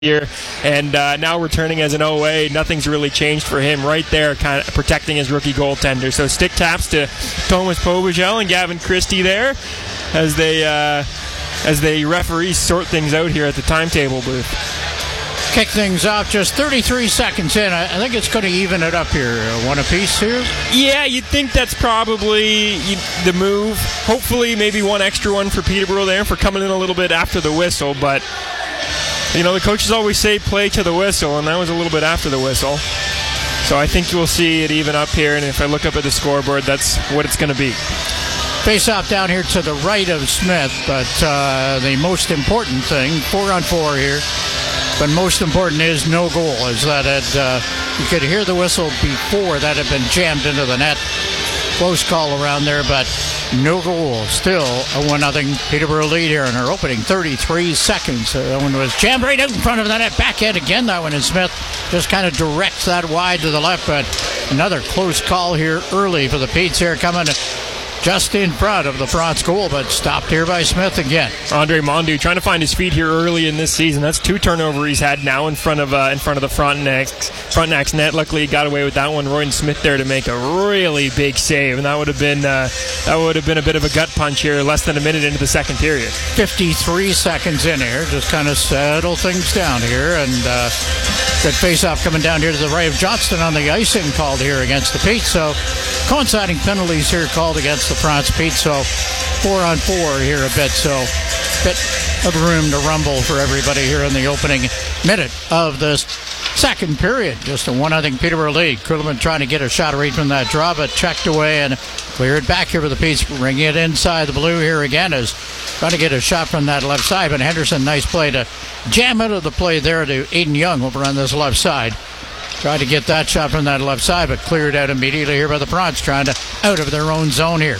year, and now returning as an OA. Nothing's really changed for him right there, kind of protecting his rookie goaltender. So stick taps to Thomas Pobagel and Gavin Christie there as they referees sort things out here at the timetable booth. Kick things off just 33 seconds in. I think it's going to even it up here. One apiece here? Yeah, you'd think that's probably the move. Hopefully maybe one extra one for Peterborough there for coming in a little bit after the whistle, but you know, the coaches always say play to the whistle, and that was a little bit after the whistle. So I think you'll see it even up here, and if I look up at the scoreboard, that's what it's going to be. Face-off down here to the right of Smith, but the most important thing, 4-on-4 here, but most important is no goal, is that you could hear the whistle before that had been jammed into the net. Close call around there, but no goal. Still a 1-0 Peterborough lead here in our opening 33 seconds. That one was jammed right out in front of the net. Backhand again, that one, and Smith just kind of directs that wide to the left, but another close call here early for the Petes here, coming just in front of the Frauds goal, but stopped here by Smith again. Andre Mondu trying to find his feet here early in this season. That's 2 turnovers he's had now in front of the Frontenac's net. Luckily, he got away with that one. Royden Smith there to make a really big save, and that would have been a bit of a gut punch here, less than a minute into the second period. 53 seconds in here, just kind of settle things down here, and good face-off coming down here to the right of Johnston on the icing called here against the Petes. So coinciding penalties here called against the Frauds Petes. So 4-on-4 here a bit. So bit of room to rumble for everybody here in the opening minute of this second period. Just a 1-0 Peterborough lead. Kuhlman trying to get a shot right from that draw, but checked away and cleared back here for the Petes. Bringing it inside the blue here again is trying to get a shot from that left side, but Henderson, nice play to jam out of the play there to Aiden Young over on this left side. Tried to get that shot from that left side, but cleared out immediately here by the Frauds, trying to out of their own zone here.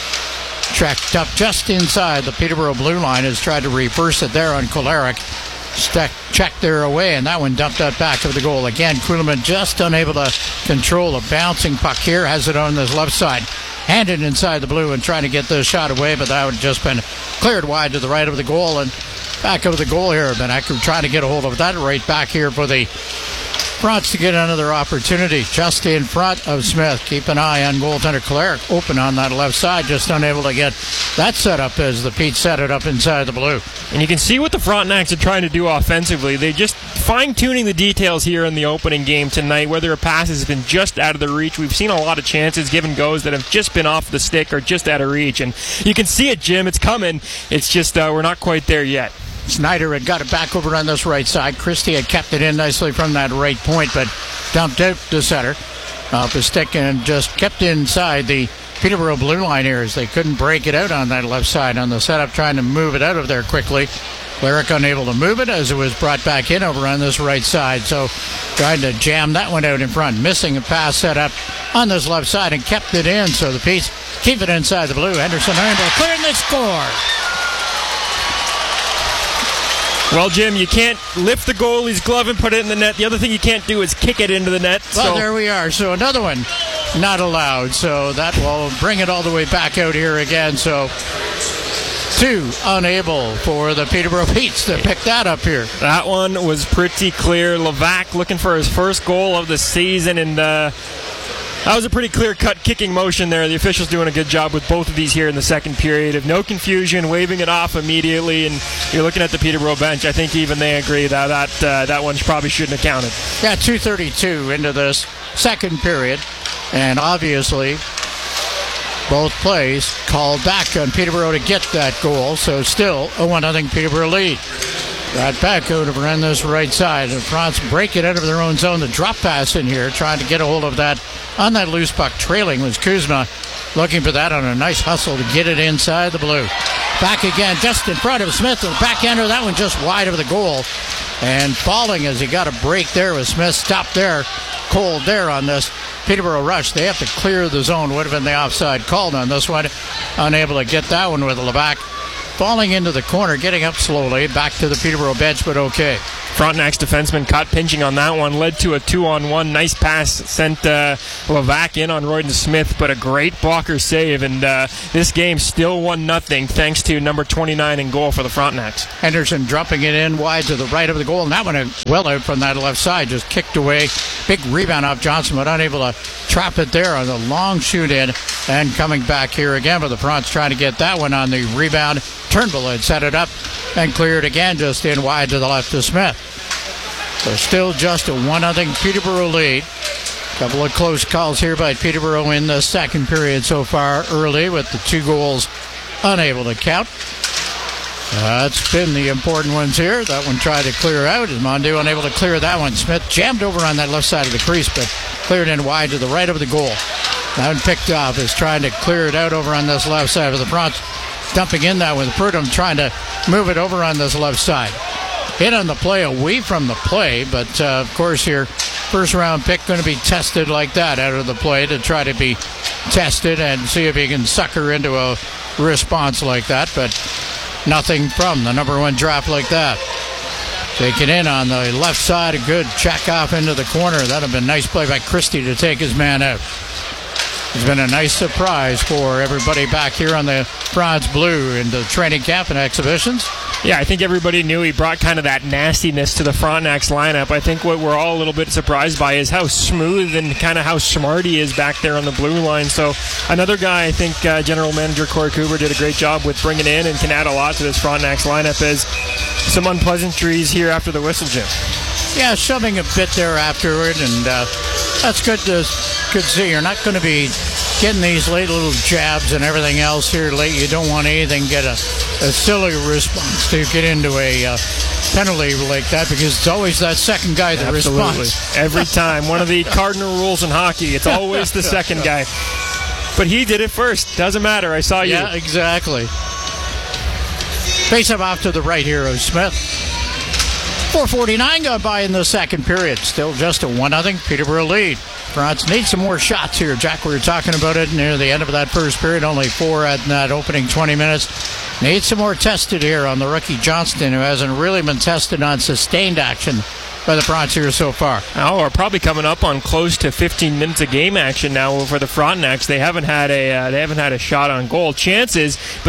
Tracked up just inside the Peterborough blue line, has tried to reverse it there on Kolarek. Checked there away, and that one dumped out back of the goal. Again, Kuhlman just unable to control a bouncing puck here, has it on this left side. Handed inside the blue and trying to get the shot away, but that would just been cleared wide to the right of the goal and back of the goal here. But Acker trying to get a hold of that right back here for the Frauds to get another opportunity just in front of Smith. Keep an eye on goaltender Kolarek open on that left side, just unable to get that set up as the Petes set it up inside the blue. And you can see what the Frontenacs are trying to do offensively. They're just fine-tuning the details here in the opening game tonight, whether a pass has been just out of the reach. We've seen a lot of chances, give and goes, that have just been off the stick or just out of reach. And you can see it, Jim. It's coming. It's just we're not quite there yet. Snyder had got it back over on this right side. Christie had kept it in nicely from that right point, but dumped out the center off the stick and just kept inside the Peterborough blue line here as they couldn't break it out on that left side on the setup, trying to move it out of there quickly. Kolarek unable to move it as it was brought back in over on this right side. So trying to jam that one out in front, missing a pass set up on this left side and kept it in. So the Petes keep it inside the blue. Henderson unable to clear and they score. Well, Jim, you can't lift the goalie's glove and put it in the net. The other thing you can't do is kick it into the net. Well, there we are. So another one not allowed. So that will bring it all the way back out here again. So 2 unable for the Peterborough Petes to pick that up here. That one was pretty clear. Levac looking for his first goal of the season, and that was a pretty clear-cut kicking motion there. The officials doing a good job with both of these here in the second period. Of no confusion, waving it off immediately, and you're looking at the Peterborough bench. I think even they agree that one probably shouldn't have counted. Yeah, 2:32 into this second period, and obviously both plays called back on Peterborough to get that goal, so still a 1-0 Peterborough lead. Right back over on this right side. And Frauds break it out of their own zone. The drop pass in here, trying to get a hold of that on that loose puck. Trailing was Kuzma, looking for that on a nice hustle to get it inside the blue. Back again, just in front of Smith. The backhander, that one just wide of the goal. And falling as he got a break there with Smith. Stopped there, cold there on this Peterborough rush. They have to clear the zone. Would have been the offside called on this one. Unable to get that one with Levac. Falling into the corner, getting up slowly, back to the Peterborough bench, but okay. Frontenac's defenseman caught pinching on that one, led to a 2-on-1. Nice pass sent Levac in on Royden Smith, but a great blocker save, and this game still 1-0 thanks to number 29 in goal for the Frontenacs. Henderson dropping it in wide to the right of the goal, and that one well out from that left side, just kicked away. Big rebound off Johnson, but unable to trap it there on the long shoot in, and coming back here again, but the Fronts trying to get that one on the rebound. Turnbull had set it up and cleared again just in wide to the left of Smith. So still just a 1-0 Peterborough lead. Couple of close calls here by Peterborough in the second period so far early, with the 2 goals unable to count. That's been the important ones here. That one tried to clear out. Mondu unable to clear that one. Smith jammed over on that left side of the crease, but cleared in wide to the right of the goal. That one picked off is trying to clear it out over on this left side of the Fronts. Dumping in that with Prudhomme trying to move it over on this left side. Hit on the play, away from the play, but of course here, first round pick going to be tested like that out of the play to try to be tested and see if he can sucker into a response like that, but nothing from the number 1 draft like that. Taken in on the left side, a good check off into the corner. That would have been a nice play by Christie to take his man out. It's been a nice surprise for everybody back here on the Bronze Blue in the training camp and exhibitions. Yeah, I think everybody knew he brought kind of that nastiness to the Frontenac's lineup. I think what we're all a little bit surprised by is how smooth and kind of how smart he is back there on the blue line. So another guy I think General Manager Corey Cooper did a great job with bringing in and can add a lot to this Frontenac's lineup as some unpleasantries here after the whistle, Jim. Yeah, shoving a bit there afterward, and that's good to see. You're not going to be getting these late little jabs and everything else here late. You don't want anything get a silly response to get into a penalty like that, because it's always that second guy that responds. Every time. One of the cardinal rules in hockey. It's always the second guy. But he did it first. Doesn't matter. I saw you. Yeah, exactly. Face up off to the right here of Smith. 4:49 gone by in the second period. Still just a 1-0 Peterborough lead. Fronts need some more shots here. Jack, we were talking about it near the end of that first period. Only 4 at that opening 20 minutes. Need some more tested here on the rookie Johnston, who hasn't really been tested on sustained action by the Fronts here so far. Oh, we're probably coming up on close to 15 minutes of game action now for the Frontenacs. They haven't had a shot on goal. Chances, but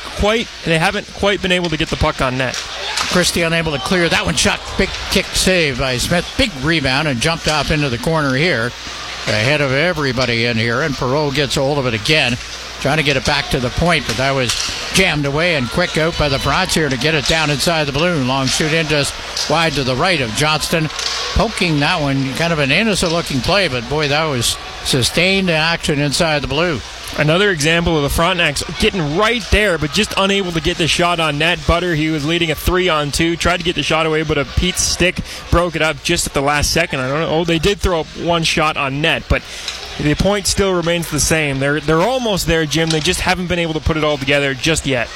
they haven't quite been able to get the puck on net. Christie unable to clear that one. Shot, big kick save by Smith. Big rebound and jumped off into the corner here, ahead of everybody in here. And Perreault gets a hold of it again, trying to get it back to the point, but that was jammed away and quick out by the Fronts here to get it down inside the balloon. Long shoot in just wide to the right of Johnston. Poking that one, kind of an innocent looking play, but boy, that was sustained action inside the blue. Another example of the Frontenacs getting right there, but just unable to get the shot on net. Butter, he was leading a 3-on-2, tried to get the shot away, but a Pete's stick broke it up just at the last second. I don't know. Oh, they did throw up one shot on net, but the point still remains the same. They're almost there, Jim. They just haven't been able to put it all together just yet.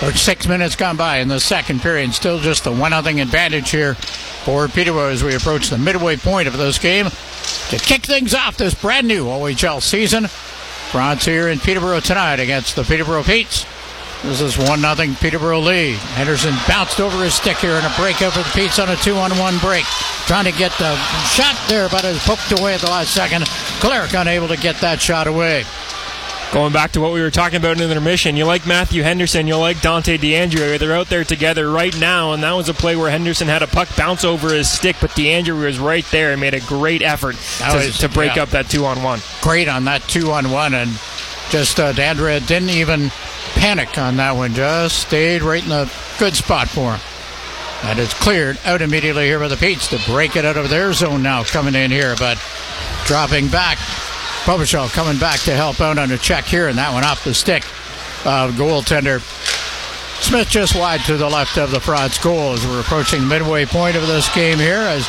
6 minutes gone by in the second period. Still just a 1-0 advantage here for Peterborough as we approach the midway point of this game to kick things off this brand new OHL season. Fronts here in Peterborough tonight against the Peterborough Petes. This is 1-0 Peterborough lead. Henderson bounced over his stick here in a breakout for the Petes on a 2-on-1 break. Trying to get the shot there, but it was poked away at the last second. Cleric unable to get that shot away. Going back to what we were talking about in the intermission, you like Matthew Henderson, you like Dante DeAndre. They're out there together right now, and that was a play where Henderson had a puck bounce over his stick, but DeAndre was right there and made a great effort to break up that 2-on-1. Great on that 2-on-1, and just DeAndre didn't even panic on that one, just stayed right in the good spot for him. And it's cleared out immediately here by the Petes to break it out of their zone now, coming in here, but dropping back. Pobichal coming back to help out on a check here, and that one off the stick of goaltender Smith, just wide to the left of the Fronts goal as we're approaching the midway point of this game here as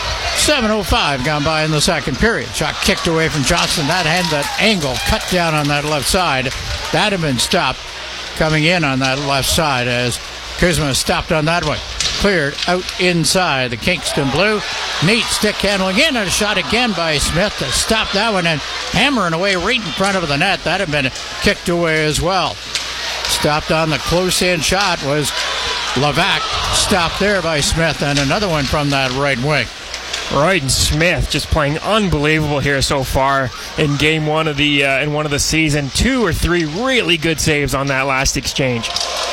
7:05 gone by in the second period. Shot kicked away from Johnson. That had that angle cut down on that left side. That had been stopped coming in on that left side as Kuzma stopped on that one. Cleared out inside the Kingston Blue. Neat stick handling in, and a shot again by Smith to stop that one and hammering away right in front of the net. That had been kicked away as well. Stopped on the close-in shot was Levac stopped there by Smith, and another one from that right wing. Royden Smith just playing unbelievable here so far in game one of the season. 2 or 3 really good saves on that last exchange.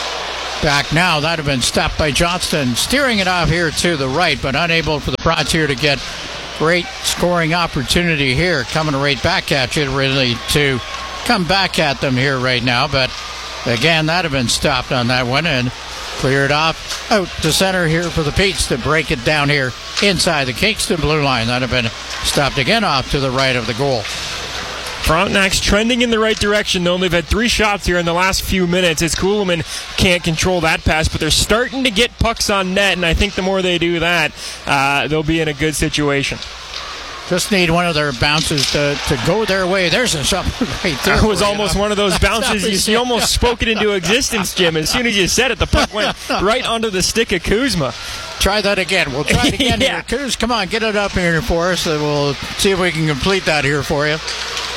Back now, that had been stopped by Johnston, steering it off here to the right, but unable for the Prods here to get great scoring opportunity here. Coming right back at you, really, to come back at them here right now, but again, that had been stopped on that one and cleared off out to center here for the Petes to break it down here inside the Kingston blue line. That had been stopped again off to the right of the goal. Frontenac's trending in the right direction, though. They've had 3 shots here in the last few minutes as Kuhlman can't control that pass, but they're starting to get pucks on net, and I think the more they do that, they'll be in a good situation. Just need one of their bounces to go their way. There's a shot right there. That was almost one of those bounces. You almost spoke it into existence, Jim. As soon as you said it, the puck went right onto the stick of Kuzma. Try that again. We'll try it again here. Kuz, come on, get it up here for us. And we'll see if we can complete that here for you.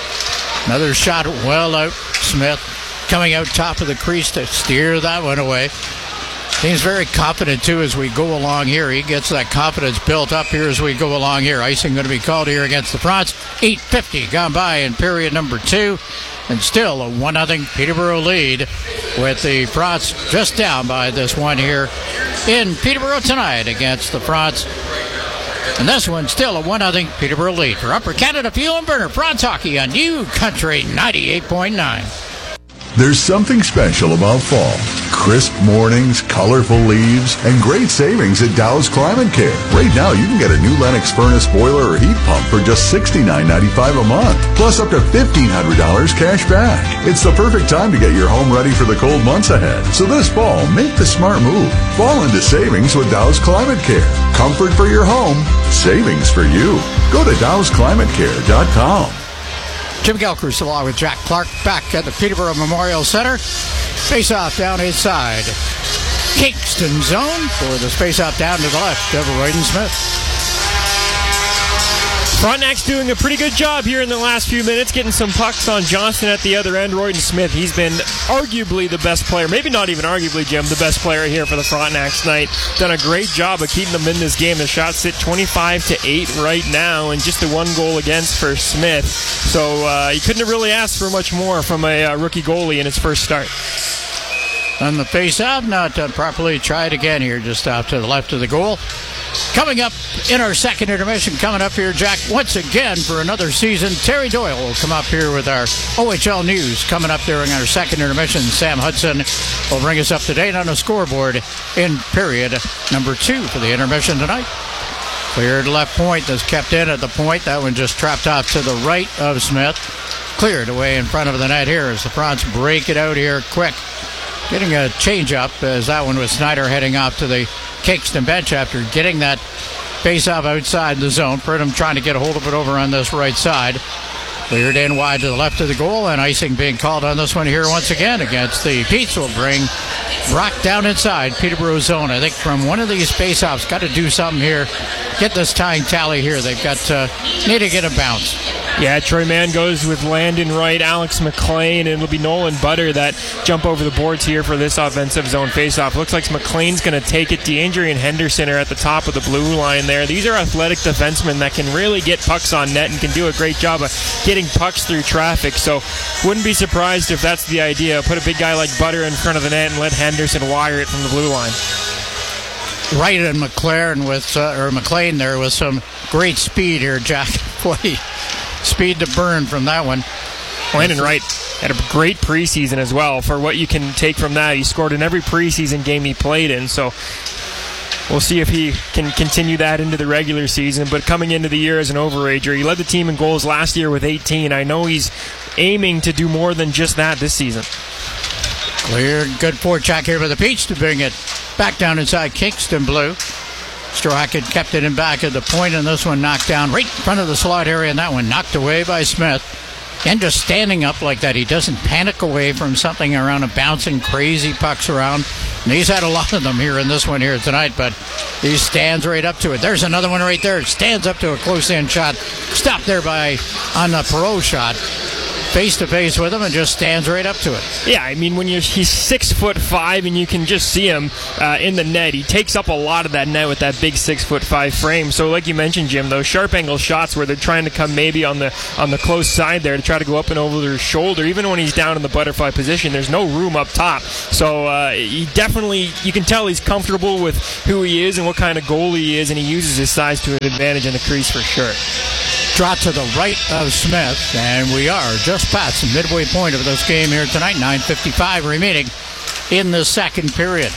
Another shot well out. Smith coming out top of the crease to steer that one away. Seems very confident, too, as we go along here. He gets that confidence built up here as we go along here. Icing going to be called here against the Fronts. 8:50 gone by in period number 2. And still a 1-0 Peterborough lead with the Fronts just down by this one here in Peterborough tonight against the Fronts. And this one still a 1-0 Peterborough lead for Upper Canada Fuel and Burner Fronts Hockey on New Country 98.9. There's something special about fall. Crisp mornings, colorful leaves, and great savings at Dow's Climate Care. Right now, you can get a new Lennox furnace, boiler, or heat pump for just $69.95 a month, plus up to $1,500 cash back. It's the perfect time to get your home ready for the cold months ahead. So this fall, make the smart move. Fall into savings with Dow's Climate Care. Comfort for your home, savings for you. Go to dowsclimatecare.com. Jim Gilchrist along with Jack Clark back at the Peterborough Memorial Center. Face-off down inside Kingston zone for the face-off down to the left of Royden Smith. Frontenac's doing a pretty good job here in the last few minutes, getting some pucks on Johnston at the other end. Royden Smith, he's been arguably the best player, maybe not even arguably, Jim, the best player here for the Frontenacs tonight. Done a great job of keeping them in this game. The shots sit 25-8 right now, and just a 1 goal against for Smith. So you couldn't have really asked for much more from a rookie goalie in his first start. On the face-off, not done properly. Try it again here, just off to the left of the goal. Coming up in our second intermission, coming up here, Jack, once again for another season, Terry Doyle will come up here with our OHL news coming up during our second intermission. Sam Hudson will bring us up to date on the scoreboard in period number 2 for the intermission tonight. Cleared left point, that's kept in at the point. That one just trapped off to the right of Smith. Cleared away in front of the net here as the Fronts break it out here quick. Getting a change-up as that one was Snyder heading off to the Kingston bench after getting that face-off outside the zone. Pridham trying to get a hold of it over on this right side. Cleared in wide to the left of the goal, and icing being called on this one here once again against the Petes. Will bring Brock down inside Peterborough zone. I think from one of these face-offs, got to do something here. Get this tying tally here. They've got need to get a bounce. Yeah, Troy Mann goes with Landon Wright, Alex McLean, and it'll be Nolan Butter that jump over the boards here for this offensive zone faceoff. Looks like McLean's going to take it. DeAndre and Henderson are at the top of the blue line there. These are athletic defensemen that can really get pucks on net and can do a great job of getting pucks through traffic. So wouldn't be surprised if that's the idea. Put a big guy like Butter in front of the net and let Henderson wire it from the blue line. Wright and McLaren McLean there with some great speed here, Jack. Boy, speed to burn from that one. Landon Wright had a great preseason as well. For what you can take from that, he scored in every preseason game he played in. So we'll see if he can continue that into the regular season. But coming into the year as an overager, he led the team in goals last year with 18. I know he's aiming to do more than just that this season. Cleared, good forecheck here with the Peach to bring it back down inside Kingston blue. Strahaken kept it in back at the point, and this one knocked down right in front of the slot area, and that one knocked away by Smith. And just standing up like that, he doesn't panic away from something around a bouncing crazy pucks around. And he's had a lot of them here in this one here tonight, but he stands right up to it. There's another one right there. Stands up to a close-in shot. Stopped there on the Perreault shot. face-to-face with him and just stands right up to it. Yeah, I mean, he's 6'5" and you can just see him in the net. He takes up a lot of that net with that big 6'5" frame. So like you mentioned, Jim, those sharp angle shots where they're trying to come maybe on the close side there to try to go up and over their shoulder, even when he's down in the butterfly position, there's no room up top. So you can tell he's comfortable with who he is and what kind of goalie he is, and he uses his size to an advantage in the crease for sure. Drop to the right of Smith, and we are just past the midway point of this game here tonight. 9:55 remaining in the second period.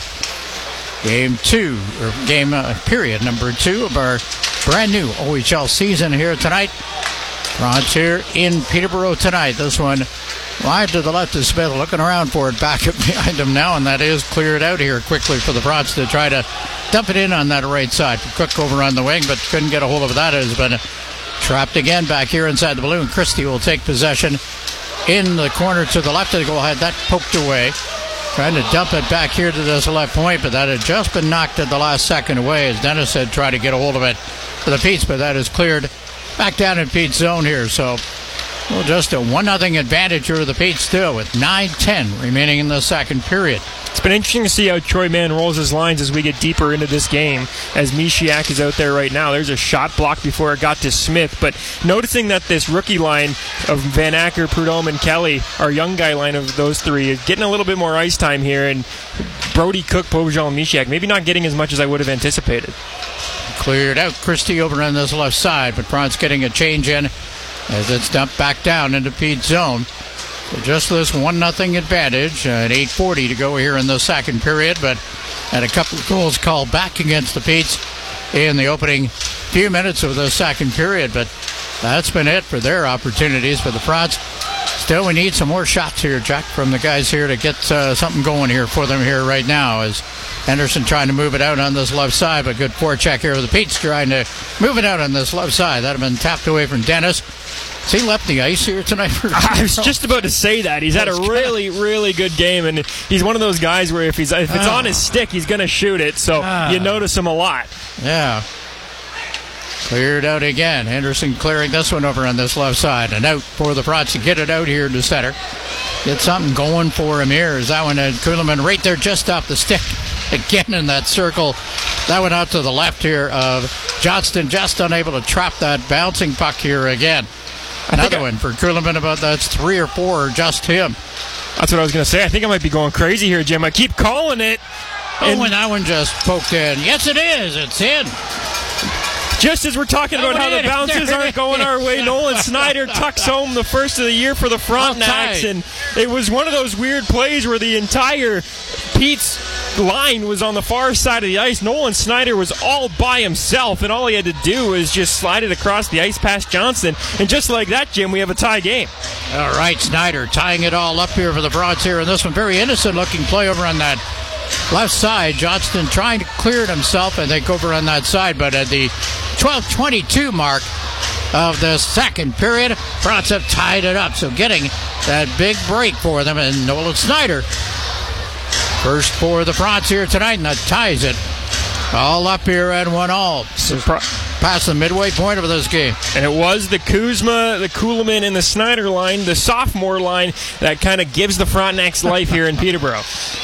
Period number 2 of our brand new OHL season here tonight. Franz here in Peterborough tonight. This one wide to the left of Smith, looking around for it back up behind him now, and that is cleared out here quickly for the Franz to try to dump it in on that right side. Cook over on the wing, but couldn't get a hold of that. It has been trapped again back here inside the blue, and Christie will take possession in the corner to the left of the goal. Had that poked away. Trying to dump it back here to this left point, but that had just been knocked at the last second away as Dennis had tried to get a hold of it for the Petes, but that is cleared back down in Pete's zone here. So, just a 1-0 advantage over the Petes still with 9:10 remaining in the second period. It's been interesting to see how Troy Mann rolls his lines as we get deeper into this game. As Mishiak is out there right now, there's a shot block before it got to Smith. But noticing that this rookie line of Van Acker, Prudhomme, and Kelly, our young guy line of those three, is getting a little bit more ice time here. And Brody, Cook, Beaujean, and Mishiak maybe not getting as much as I would have anticipated. Cleared out. Christie over on this left side, but Franz getting a change in as it's dumped back down into Pete's zone. So just this 1-0 advantage at 8:40 to go here in the second period, but had a couple of goals called back against the Petes in the opening few minutes of the second period, but that's been it for their opportunities for the Franz. Still, we need some more shots here, Jack, from the guys here to get something going here for them here right now, as Henderson trying to move it out on this left side, but good forecheck here with the Petes trying to move it out on this left side. That had been tapped away from Dennis. Has he left the ice here tonight? I was just about to say that. He's had a really, really good game, and he's one of those guys where if it's on his stick, he's going to shoot it, so you notice him a lot. Yeah. Cleared out again. Henderson clearing this one over on this left side. And out for the Franz to get it out here to center. Get something going for him here. Is that one at Kuhlman right there just off the stick. Again in that circle. That one out to the left here of Johnston. Just unable to trap that bouncing puck here again. Another one for Kuhlman. About that's 3 or 4 or just him. That's what I was going to say. I think I might be going crazy here, Jim. I keep calling it. And that one just poked in. Yes, it is. It's in. Just as we're talking about how the bounces aren't going our way, Nolan Snyder tucks home the first of the year for the Frontenacs, and it was one of those weird plays where the entire Pete's line was on the far side of the ice. Nolan Snyder was all by himself, and all he had to do was just slide it across the ice past Johnson, and just like that, Jim, we have a tie game. All right, Snyder tying it all up here for the Bronx here, and this one very innocent-looking play over on that left side. Johnston trying to clear it himself, I think, over on that side, but at the 12:22 mark of the second period, Franz have tied it up. So getting that big break for them, and Nolan Snyder first for the Franz here tonight, and that ties it all up here at 1-1. So past the midway point of this game. And it was the Kuzma, the Kuhlman, and the Snyder line, the sophomore line, that kind of gives the Frontenacs life here in Peterborough.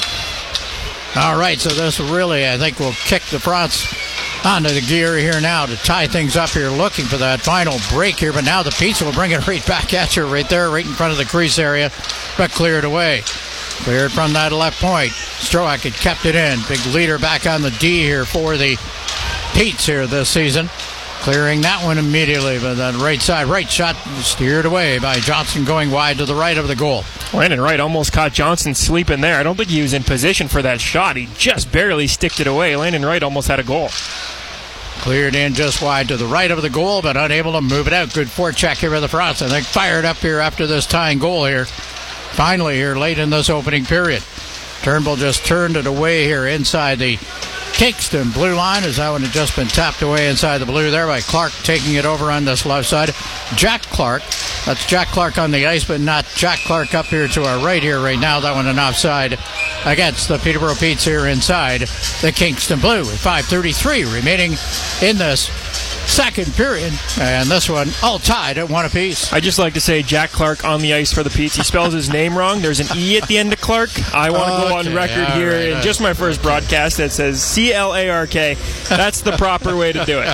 All right, so this really, I think, will kick the Franz onto the gear here now to tie things up here, looking for that final break here. But now the Pizza will bring it right back at you right there, right in front of the crease area, but cleared away. Cleared from that left point. Stroak had kept it in. Big leader back on the D here for the Petes here this season. Clearing that one immediately, but that right side, right shot steered away by Johnson going wide to the right of the goal. Landon Wright almost caught Johnson sleeping there. I don't think he was in position for that shot. He just barely sticked it away. Landon Wright almost had a goal. Cleared in just wide to the right of the goal, but unable to move it out. Good forecheck here with the Franz. I think fired up here after this tying goal here. Finally here late in this opening period. Turnbull just turned it away here inside the Kingston blue line, as that one had just been tapped away inside the blue there by Clark, taking it over on this left side. Jack Clark. That's Jack Clark on the ice, but not Jack Clark up here to our right here right now. That one an offside against the Peterborough Petes here inside the Kingston blue with 5:33 remaining in this second period. And this one all tied at 1 apiece. I just like to say Jack Clark on the ice for the Petes. He spells his name wrong. There's an E at the end of Clark. I want to go on record here in just my first broadcast that says C-L-A-R-K. That's the proper way to do it.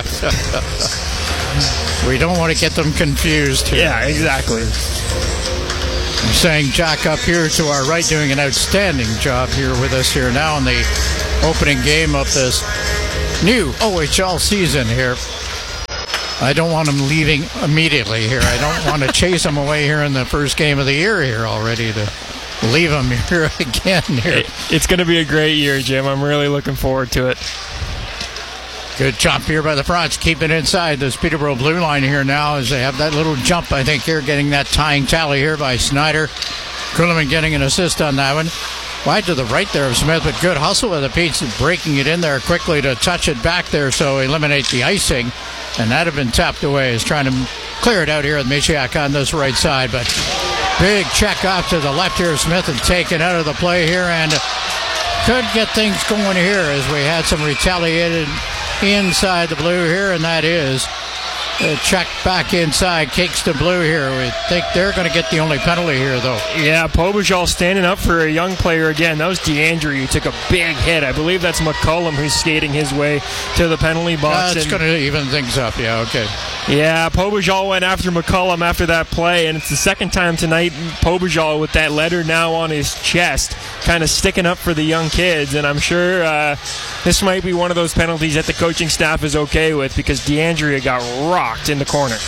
We don't want to get them confused here. Yeah, exactly. I'm saying Jack up here to our right doing an outstanding job here with us here now in the opening game of this new OHL season here. I don't want him leaving immediately here. I don't want to chase him away here in the first game of the year here already to leave him here again here. It's going to be a great year, Jim. I'm really looking forward to it. Good jump here by the Fronts, keeping inside this Peterborough blue line here now as they have that little jump, I think, here, getting that tying tally here by Snyder. Kuhlman getting an assist on that one. Wide to the right there of Smith, but good hustle with the Petes, breaking it in there quickly to touch it back there so eliminate the icing. And that had been tapped away. He's trying to clear it out here with Michiak on this right side, but big check off to the left here. Smith and taken out of the play here and could get things going here as we had some retaliated inside the blue here, and that is a check back inside Kingston blue here. We think they're going to get the only penalty here, though. Yeah, Pobujal standing up for a young player again. That was DeAndre who took a big hit. I believe that's McCullum who's skating his way to the penalty box. That's going to even things up. Yeah, okay. Yeah, Pobujal went after McCullum after that play, and it's the second time tonight Pobujal with that letter now on his chest, kind of sticking up for the young kids, and I'm sure this might be one of those penalties that the coaching staff is okay with because DeAndrea got rocked in the corner.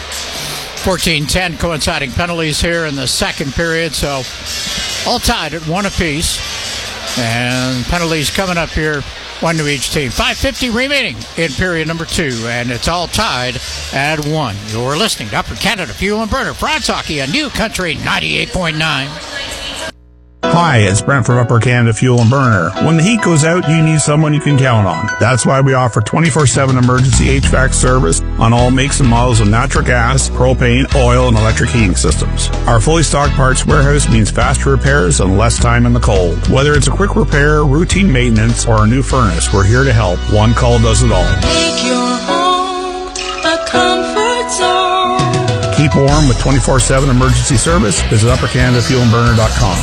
14-10 coinciding penalties here in the second period, so all tied at 1 apiece, and penalties coming up here, 1 to each team. 5:50 remaining in period number 2, and it's all tied at 1. You're listening to Upper Canada Fuel and Burner Fronts Hockey on New Country 98.9. Hi, it's Brent from Upper Canada Fuel and Burner. When the heat goes out, you need someone you can count on. That's why we offer 24/7 emergency HVAC service on all makes and models of natural gas, propane, oil, and electric heating systems. Our fully stocked parts warehouse means faster repairs and less time in the cold. Whether it's a quick repair, routine maintenance, or a new furnace, we're here to help. One call does it all. Make your home a comfort zone. Keep warm with 24/7 emergency service. Visit uppercanadafuelandburner.com.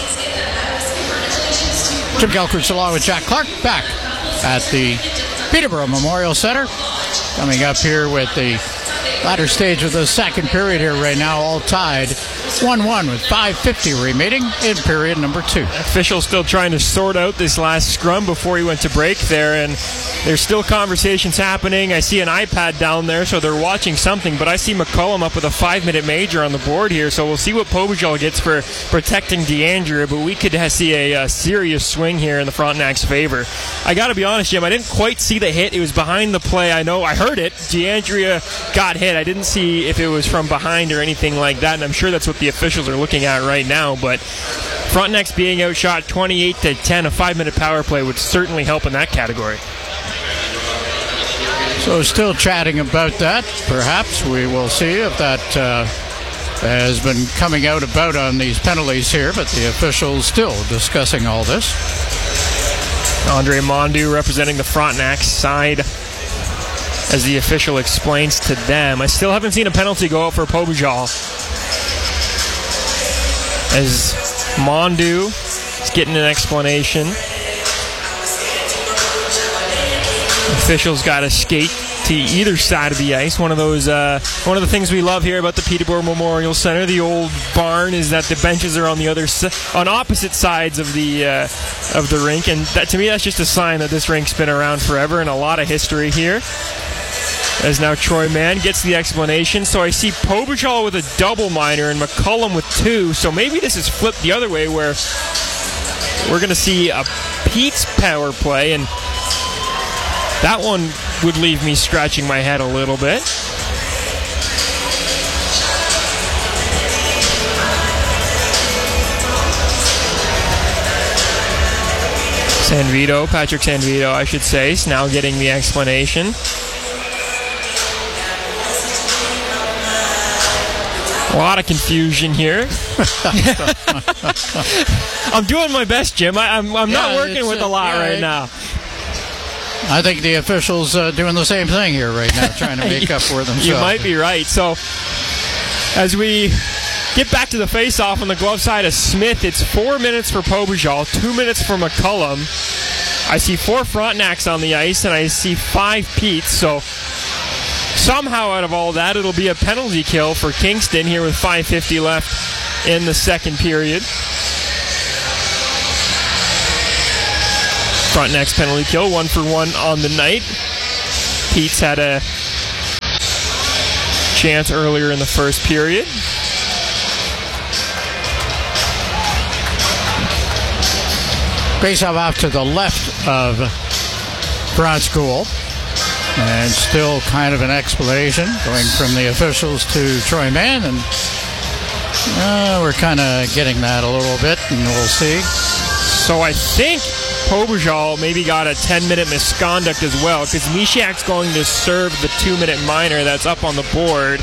Jim Gilchrist along with Jack Clark back at the Peterborough Memorial Center. Coming up here with the latter stage of the second period here right now, all tied 1-1 with 5:50 remaining in period number 2. Officials still trying to sort out this last scrum before he went to break there, and there's still conversations happening. I see an iPad down there, so they're watching something, but I see McCullum up with a 5-minute major on the board here, so we'll see what Pobujal gets for protecting DeAndrea, but we could see a serious swing here in the Frontenac's favor. I gotta be honest, Jim, I didn't quite see the hit. It was behind the play. I know I heard it. DeAndrea got hit. I didn't see if it was from behind or anything like that, and I'm sure that's what the officials are looking at right now, but Frontenac's being outshot 28-10. A 5-minute power play would certainly help in that category. So still chatting about that. Perhaps we will see if that has been coming out about on these penalties here, but the officials still discussing all this. Andre Mondu representing the Frontenac's side as the official explains to them. I still haven't seen a penalty go out for Pobujal, as Mondu is getting an explanation. Officials got to skate to either side of the ice. One of the things we love here about the Peterborough Memorial Center, the old barn, is that the benches are on opposite sides of the rink, and that, to me, that's just a sign that this rink's been around forever and a lot of history here. As now Troy Mann gets the explanation. So I see Pobujal with a double minor and McCullum with 2. So maybe this is flipped the other way, where we're going to see a Pete's power play, and that one would leave me scratching my head a little bit. Patrick Sanvito, I should say, is now getting the explanation. A lot of confusion here. I'm doing my best, Jim. I'm not working with a lot right now. I think the officials doing the same thing here right now, trying to make up for themselves. You might be right. So as we get back to the face-off on the glove side of Smith, it's 4 minutes for Pobujal, 2 minutes for McCullum. I see 4 Frontenacs on the ice, and I see 5 Petes. So somehow out of all that, it'll be a penalty kill for Kingston here with 5:50 left in the second period. Frontenac's penalty kill, 1 for 1 on the night. Pete's had a chance earlier in the first period. Face off to the left of Bronx goal. And still kind of an explanation going from the officials to Troy Mann. And we're kind of getting that a little bit, and we'll see. So I think Pobujal maybe got a 10-minute misconduct as well, because Mishak's going to serve the 2-minute minor that's up on the board.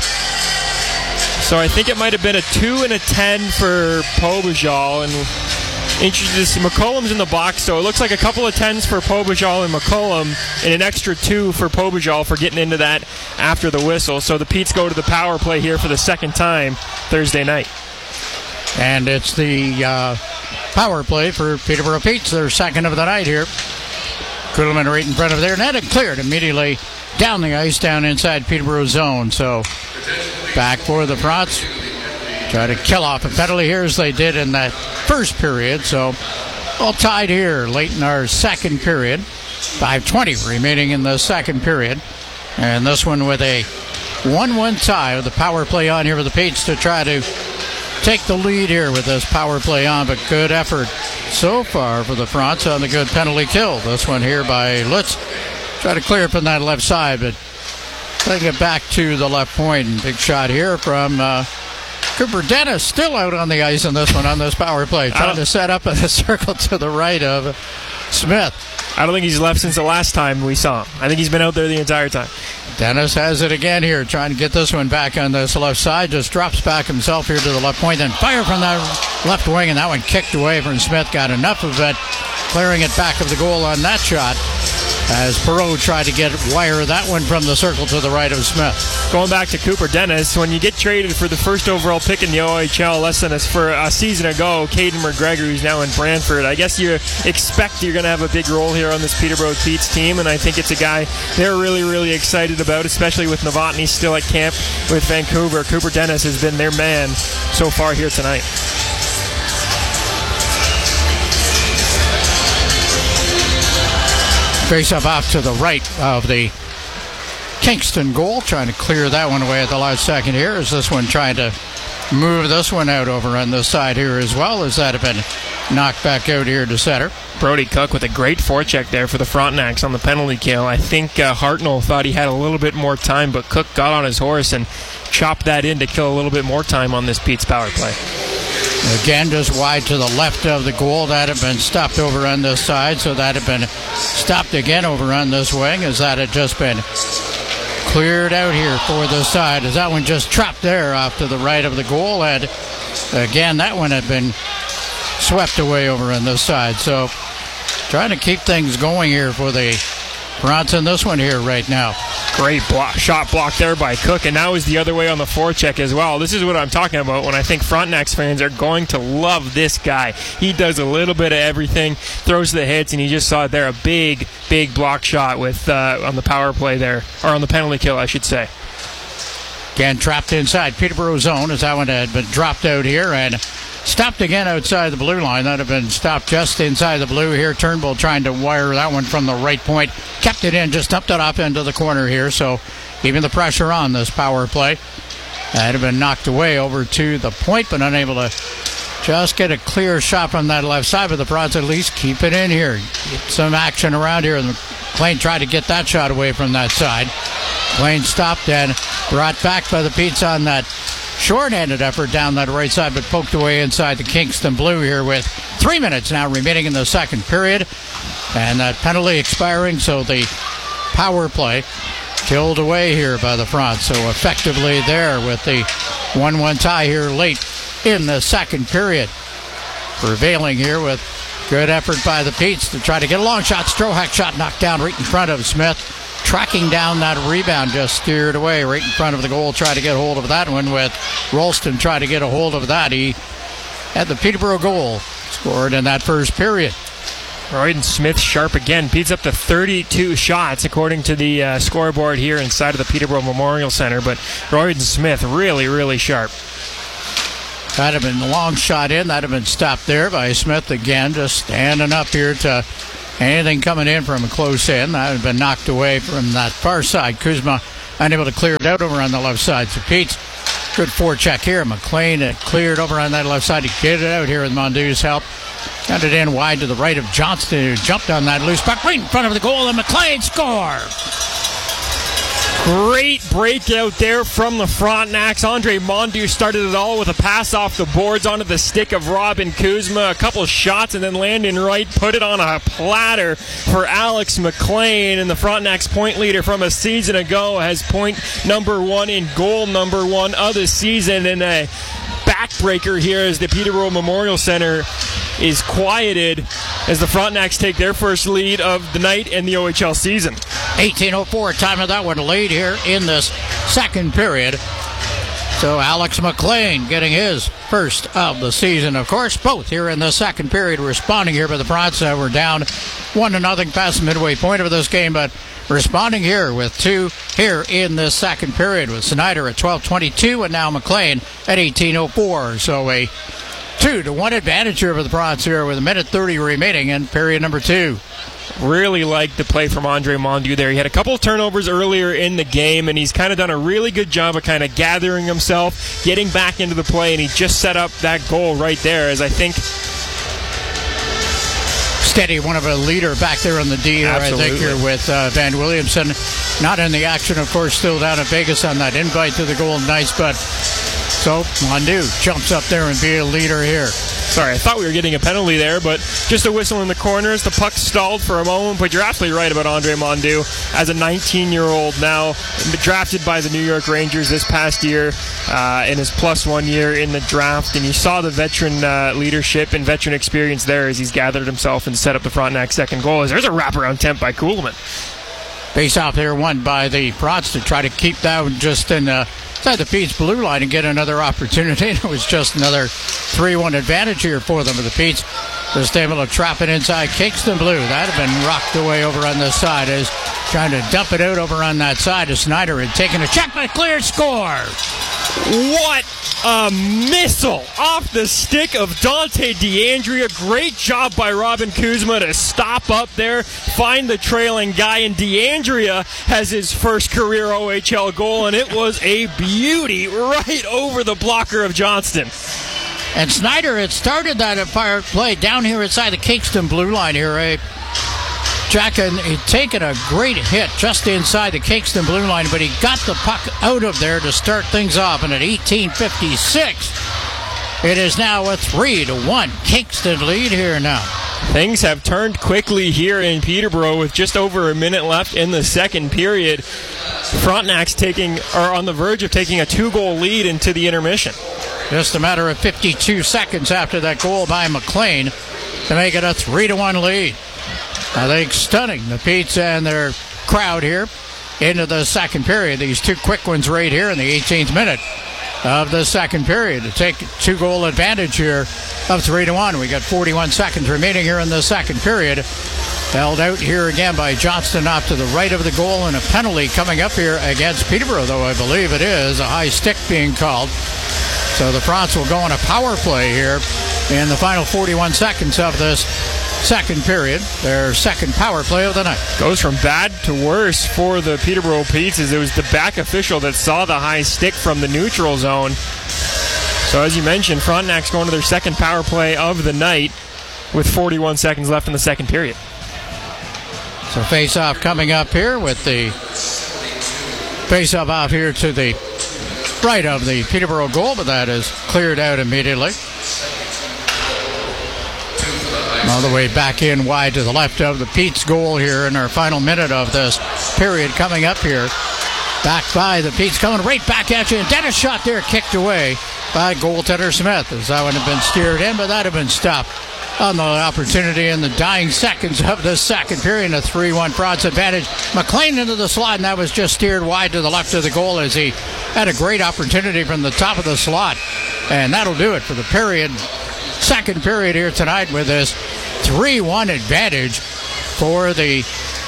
So I think it might have been a 2 and a 10 for Pobujal, and interested to see McCollum's in the box, so it looks like a couple of 10s for Pobujal and McCollum, and an extra 2 for Pobujal for getting into that after the whistle. So the Petes go to the power play here for the second time Thursday night. And it's the power play for Peterborough Petes, their second of the night here. Kuhlman right in front of their net and cleared immediately down the ice, down inside Peterborough zone. So back for the Fronts. Try to kill off a penalty here as they did in that first period. So all tied here late in our second period. 5:20 remaining in the second period. And this one with a 1-1 tie with the power play on here for the Petes to try to take the lead here with this power play on. But good effort so far for the Fronts on the good penalty kill. This one here by Lutz. Try to clear up on that left side, but taking it back to the left point. And big shot here from Cooper Dennis, still out on the ice on this one, on this power play, trying to set up in the circle to the right of Smith. I don't think he's left since the last time we saw him. I think he's been out there the entire time. Dennis has it again here, trying to get this one back on this left side. Just drops back himself here to the left point, then fire from that left wing, and that one kicked away from Smith. Got enough of it, clearing it back of the goal on that shot, as Perreault tried to wire that one from the circle to the right of Smith. Going back to Cooper Dennis, when you get traded for the first overall pick in the OHL less than for a season ago, Caden McGregor, who's now in Brantford, I guess you expect you're going to have a big role here on this Peterborough Petes team, and I think it's a guy they're really, really excited about, especially with Novotny still at camp with Vancouver. Cooper Dennis has been their man so far here tonight. Face up off to the right of the Kingston goal, trying to clear that one away at the last second here. Is this one trying to move this one out over on this side here as well, as that have been knocked back out here to center. Brody Cook with a great forecheck there for the Frontenacs on the penalty kill. I think Hartnell thought he had a little bit more time, but Cook got on his horse and chopped that in to kill a little bit more time on this Pete's power play. Again, just wide to the left of the goal. That had been stopped over on this side, so that had been stopped again over on this wing, as that had just been cleared out here for the side, as that one just trapped there off to the right of the goal. And again, that one had been swept away over on this side. So trying to keep things going here for the Bronson this one here right now. Great shot block there by Cook, and now is the other way on the forecheck as well. This is what I'm talking about when I think Frontenacs fans are going to love this guy. He does a little bit of everything, throws the hits, and you just saw it there, a big block shot with on the power play there, or on the penalty kill, I should say. Again, trapped inside Peterborough zone, as that one had been dropped out here and stopped again outside the blue line. That had been stopped just inside the blue here. Turnbull trying to wire that one from the right point. Kept it in, just dumped it off into the corner here. So keeping the pressure on this power play. That had been knocked away over to the point, but unable to just get a clear shot from that left side. But the Bronx at least keep it in here. Get some action around here. And McLean tried to get that shot away from that side. McLean stopped and brought back by the Petes on that short-handed effort down that right side, but poked away inside the Kingston blue here with 3 minutes now remaining in the second period. And that penalty expiring, so the power play killed away here by the front. So effectively there with the 1-1 tie here late in the second period. Prevailing here with Good effort by the Petes to try to get a long shot. Strohak shot knocked down right in front of Smith. Tracking down that rebound, just steered away right in front of the goal. Tried to get a hold of that one with Rolston. Tried to get a hold of that. He had the Peterborough goal scored in that first period. Royden Smith sharp again. Pete's up to 32 shots according to the scoreboard here inside of the Peterborough Memorial Center. But Royden Smith really, really sharp. That'd have been a long shot in. That'd have been stopped there by Smith again. Just standing up here to anything coming in from a close in. That had been knocked away from that far side. Kuzma unable to clear it out over on the left side. So Pete's good forecheck here. McLean had cleared over on that left side to get it out here with Mondu's help. Got it in wide to the right of Johnston, who jumped on that loose puck right in front of the goal, and McLean score. Great breakout there from the Frontenacs. Andre Mondu started it all with a pass off the boards onto the stick of Robin Kuzma. A couple shots, and then Landon Wright put it on a platter for Alex McLean. And the Frontenacs point leader from a season ago has point number 1 in goal number 1 of the season. And a backbreaker here as the Peterborough Memorial Center is quieted as the Frontenacs take their first lead of the night and the OHL season. 18:04, time of that one, lead here in this second period. So Alex McLean getting his first of the season, of course. Both here in the second period responding here by the Bronx. We're down 1-0 past the midway point of this game, but responding here with 2 here in this second period with Snyder at 12:22 and now McLean at 18:04. So a 2-1 advantage here for the Bronx here with 1:30 remaining in period number 2. Really liked the play from Andre Mondu there. He had a couple of turnovers earlier in the game, and he's kind of done a really good job of kind of gathering himself, getting back into the play, and he just set up that goal right there, as I think Steady, one of a leader back there on the D here, I think, here with Van Williamson. Not in the action, of course, still down in Vegas on that invite to the Golden Knights, but so Mondu jumps up there and be a leader here. Sorry, I thought we were getting a penalty there, but just a whistle in the corners. The puck stalled for a moment, but you're absolutely right about Andre Mondu. As a 19-year-old now, drafted by the New York Rangers this past year in his +1 year in the draft, and you saw the veteran leadership and veteran experience there as he's gathered himself and set up the Frontenac second goal. There's a wraparound attempt by Kuhlman. Face off there won by the Prots to try to keep that just inside the Pete's blue line and get another opportunity. It was just another 3-1 advantage here for them. But the Pete's just able to trap it inside Kingston blue. That had been rocked away over on this side as trying to dump it out over on that side as Snyder had taken a check but cleared score. What a missile off the stick of Dante DeAndrea. Great job by Robin Kuzma to stop up there, find the trailing guy, and DeAndrea has his first career OHL goal, and it was a beauty right over the blocker of Johnston. And Snyder had started that fire play down here inside the Kingston blue line here. Jack had taken a great hit just inside the Kingston blue line, but he got the puck out of there to start things off. And at 18:56, it is now a 3-1 Kingston lead here now. Things have turned quickly here in Peterborough with just over a minute left in the second period. Frontenac's are on the verge of taking a 2-goal lead into the intermission. Just a matter of 52 seconds after that goal by McLean to make it a 3-1 lead. I think stunning the Petes and their crowd here into the second period. These 2 quick ones right here in the 18th minute of the second period to take 2-goal advantage here of 3-1. We got 41 seconds remaining here in the second period. Held out here again by Johnston off to the right of the goal, and a penalty coming up here against Peterborough, though I believe it is a high stick being called. So the Fronts will go on a power play here in the final 41 seconds of this second period, their second power play of the night. Goes from bad to worse for the Peterborough Petes as it was the back official that saw the high stick from the neutral zone. So as you mentioned, Frontenac's going to their second power play of the night with 41 seconds left in the second period. So face-off coming up here with the face-off out here to the right of the Peterborough goal, but that is cleared out immediately. All the way back in wide to the left of the Pete's goal here in our final minute of this period coming up here. Back by the Pete's, coming right back at you, and Dennis shot there kicked away by goaltender Smith, as that would have been steered in, but that had been stopped on the opportunity in the dying seconds of the second period. A 3-1 France advantage. McLean into the slot, and that was just steered wide to the left of the goal as he had a great opportunity from the top of the slot. And that'll do it for the second period here tonight with this 3-1 advantage for the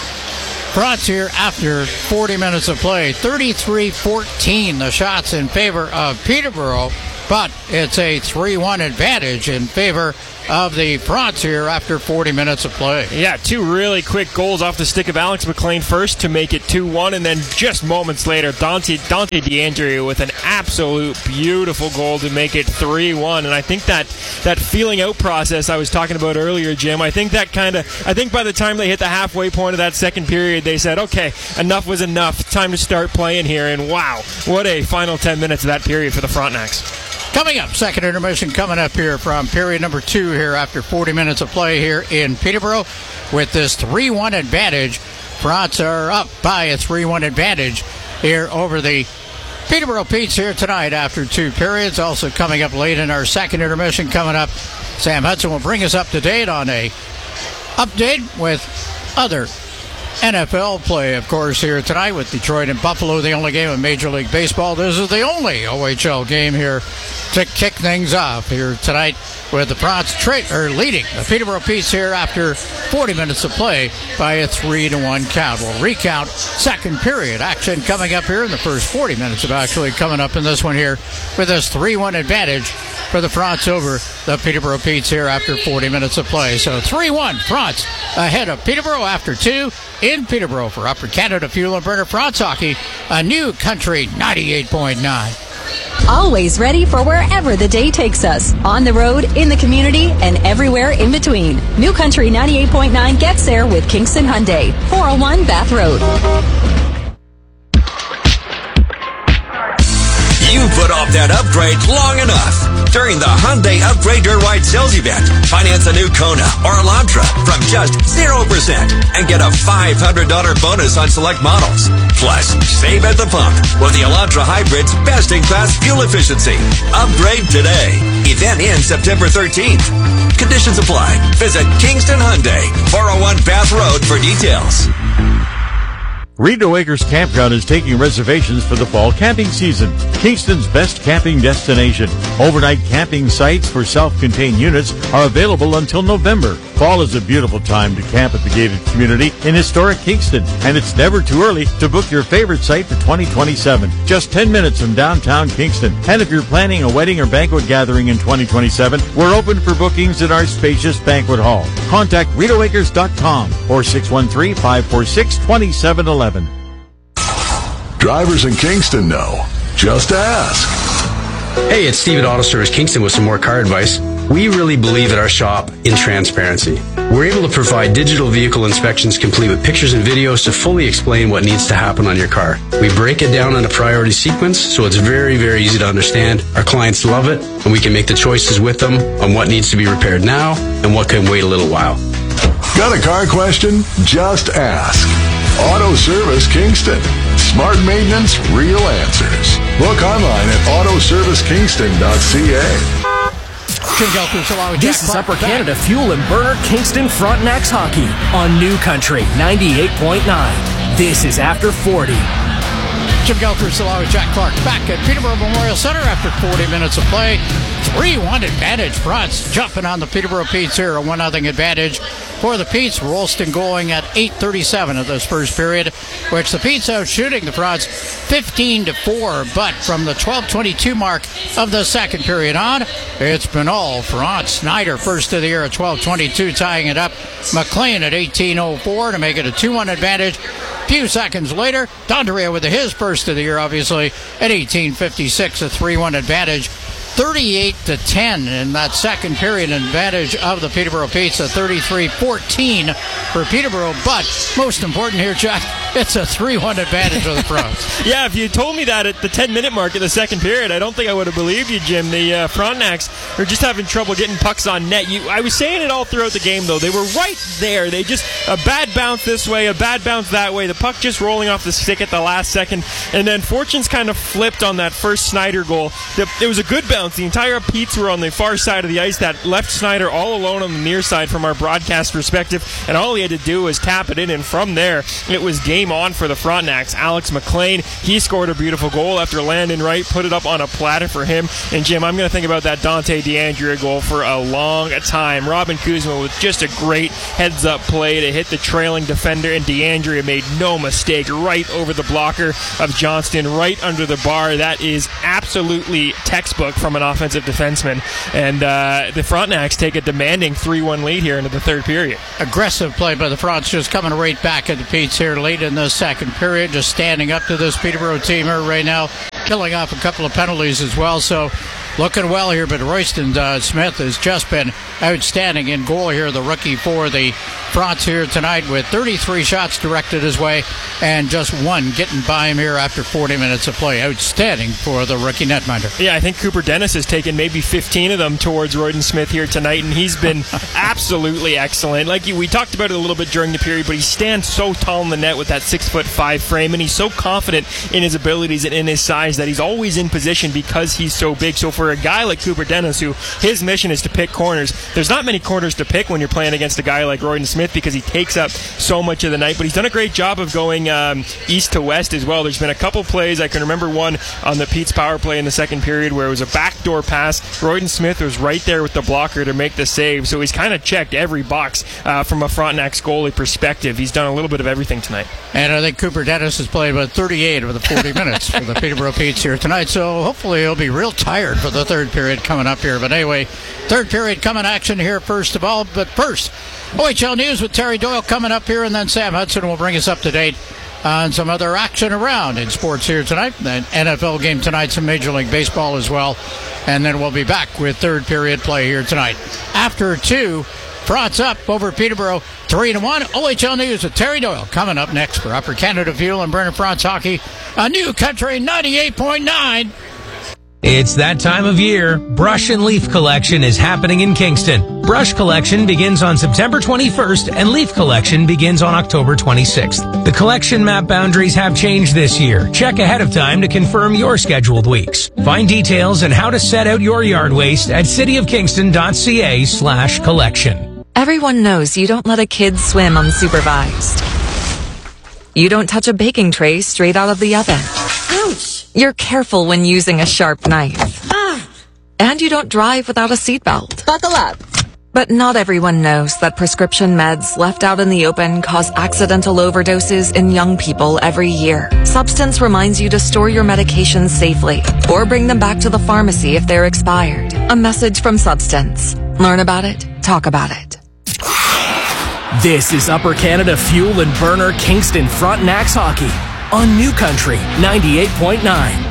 France here after 40 minutes of play. 33-14 the shots in favor of Peterborough, but it's a 3-1 advantage in favor of the France here after 40 minutes of play. Yeah, two really quick goals off the stick of Alex McLean first to make it 2-1, and then just moments later, Dante DeAndre with an absolute beautiful goal to make it 3-1. And I think that feeling out process I was talking about earlier, Jim, I think by the time they hit the halfway point of that second period, they said, okay, enough was enough. Time to start playing here. And wow, what a final 10 minutes of that period for the Frontenacs. Coming up, second intermission coming up here from period number 2 here after 40 minutes of play here in Peterborough. With this 3-1 advantage, France are up by a 3-1 advantage here over the Peterborough Petes here tonight after 2 periods. Also coming up late in our second intermission coming up, Sam Hudson will bring us up to date on a update with other NFL play, of course, here tonight with Detroit and Buffalo, the only game of Major League Baseball. This is the only OHL game here to kick things off here tonight with the France leading the Peterborough Petes here after 40 minutes of play by a 3-1 count. We'll recount second period action coming up here in the first 40 minutes of actually coming up in this one here with this 3-1 advantage for the France over the Peterborough Petes here after 40 minutes of play. So 3-1 France ahead of Peterborough after 2 in Peterborough for Upper Canada Fuel and Burner France Hockey, a New Country 98.9. Always ready for wherever the day takes us. On the road, in the community, and everywhere in between. New Country 98.9 gets there with Kingston Hyundai, 401 Bath Road. You put off that upgrade long enough. During the Hyundai Upgrade Your Ride sales event, finance a new Kona or Elantra from just 0% and get a $500 bonus on select models. Plus, save at the pump with the Elantra Hybrid's best-in-class fuel efficiency. Upgrade today. Event ends September 13th. Conditions apply. Visit Kingston Hyundai, 401 Bath Road for details. Rideau Acres Campground is taking reservations for the fall camping season. Kingston's best camping destination. Overnight camping sites for self-contained units are available until November. Fall is a beautiful time to camp at the gated community in historic Kingston, and it's never too early to book your favorite site for 2027. Just 10 minutes from downtown Kingston. And if you're planning a wedding or banquet gathering in 2027, we're open for bookings in our spacious banquet hall. Contact RideauAcres.com or 613-546-2711. Drivers in Kingston know. Just ask. Hey, it's Steve at Auto Service Kingston with some more car advice. We really believe at our shop in transparency. We're able to provide digital vehicle inspections complete with pictures and videos to fully explain what needs to happen on your car. We break it down in a priority sequence, so it's very, very easy to understand. Our clients love it, and we can make the choices with them on what needs to be repaired now and what can wait a little while. Got a car question? Just ask. Auto Service Kingston. Smart maintenance, real answers. Look online at autoservicekingston.ca. This is Upper Canada Fuel and Burner Kingston Frontenacs Hockey on New Country 98.9. This is After 40. Jim Gelkers along with Jack Clark back at Peterborough Memorial Center after 40 minutes of play. 3-1 advantage. France jumping on the Peterborough Petes here. A 1-0 advantage for the Petes. Rolston going at 8:37 of this first period, which the Petes out shooting the France 15-4. But from the 12:22 mark of the second period on, it's been all France. Snyder first of the year at 12:22, tying it up. McLean at 18:04 to make it a 2-1 advantage. Few seconds later, Dondria with his first of the year, obviously, at 18:56, a 3-1 advantage. 38-10 in that second period, advantage of the Peterborough Petes, a 33-14 for Peterborough. But most important here, Jack, It's a 3-1 advantage for the Fronts. Yeah, if you told me that at the 10-minute mark of the second period, I don't think I would have believed you, Jim. The Frontenacs are just having trouble getting pucks on net. I was saying it all throughout the game, though. They were right there. They just, a bad bounce this way, a bad bounce that way. The puck just rolling off the stick at the last second. And then fortunes kind of flipped on that first Snyder goal. It was a good bounce. The entire Petes were on the far side of the ice. That left Snyder all alone on the near side from our broadcast perspective. And all he had to do was tap it in. And from there, it was game on for the Frontenacs. Alex McLean, he scored a beautiful goal after Landon Wright put it up on a platter for him. And Jim, I'm going to think about that Dante DeAndrea goal for a long time. Robin Kuzma with just a great heads-up play to hit the trailing defender, and DeAndrea made no mistake, right over the blocker of Johnston, right under the bar. That is absolutely textbook from an offensive defenseman. And the Frontenacs take a demanding 3-1 lead here into the third period. Aggressive play by the Fronts, just coming right back at the Petes here late in the second period, just standing up to this Peterborough team here right now, killing off a couple of penalties as well. So looking well here, but Royston Smith has just been outstanding in goal here, the rookie for the Fronts here tonight, with 33 shots directed his way and just one getting by him here after 40 minutes of play. Outstanding for the rookie netminder. Yeah, I think Cooper Dennis has taken maybe 15 of them towards Royden Smith here tonight, and he's been absolutely excellent. Like we talked about it a little bit during the period, but he stands so tall in the net with that 6'5" frame, and he's so confident in his abilities and in his size that he's always in position because he's so big. So for a guy like Cooper Dennis, who his mission is to pick corners, there's not many corners to pick when you're playing against a guy like Royden Smith because he takes up so much of the night, but he's done a great job of going east to west as well. There's been a couple plays. I can remember one on the Pete's power play in the second period where it was a backdoor pass. Royden Smith was right there with the blocker to make the save, so he's kind of checked every box from a Frontenac's goalie perspective. He's done a little bit of everything tonight. And I think Cooper Dennis has played about 38 of the 40 minutes for the Peterborough Petes here tonight, so hopefully he'll be real tired for the third period coming up here. But anyway, third period coming action here first of all. But first, OHL News with Terry Doyle coming up here, and then Sam Hudson will bring us up to date on some other action around in sports here tonight. The NFL game tonight, some Major League Baseball as well. And then we'll be back with third period play here tonight. After 2, Fronts up over Peterborough 3-1. OHL News with Terry Doyle coming up next for Upper Canada Fuel and Burner Fronts Hockey on New Country 98.9. It's that time of year. Brush and Leaf Collection is happening in Kingston. Brush Collection begins on September 21st and Leaf Collection begins on October 26th. The collection map boundaries have changed this year. Check ahead of time to confirm your scheduled weeks. Find details on how to set out your yard waste at cityofkingston.ca/collection. Everyone knows you don't let a kid swim unsupervised. You don't touch a baking tray straight out of the oven. Ouch! You're careful when using a sharp knife. And you don't drive without a seatbelt. Buckle up. But not everyone knows that prescription meds left out in the open cause accidental overdoses in young people every year. Substance reminds you to store your medications safely or bring them back to the pharmacy if they're expired. A message from Substance. Learn about it. Talk about it. This is Upper Canada Fuel and Burner Kingston Frontenacs Hockey on New Country 98.9.